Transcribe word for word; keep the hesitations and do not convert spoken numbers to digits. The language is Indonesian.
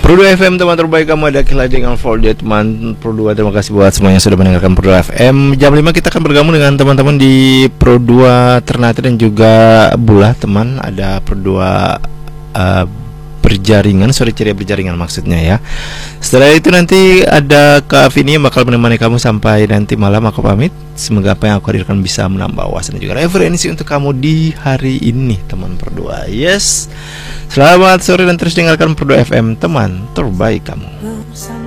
Pro dua F M teman terbaik kamu, ada Kila dengan Folder teman Pro dua. Terima kasih buat semuanya yang sudah mendengarkan Pro dua F M. Jam lima kita akan bergabung dengan teman-teman di Pro dua Ternate dan juga Bulah teman. Ada Pro dua uh, berjaringan, sorry ceria berjaringan maksudnya ya. Setelah itu nanti ada Kak Vini yang bakal menemani kamu sampai nanti malam. Aku pamit. Semoga apa yang aku hadirkan bisa menambah wawasan dan juga referensi untuk kamu di hari ini teman Pro dua. Yes. Selamat sore dan terus dengarkan Pro dua F M teman terbaik kamu.